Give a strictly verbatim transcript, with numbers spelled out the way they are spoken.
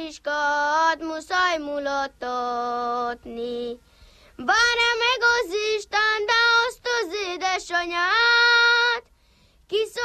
Mariskat muszáj mulattatni. Várja meg az Isten, de azt az édesanyát, ki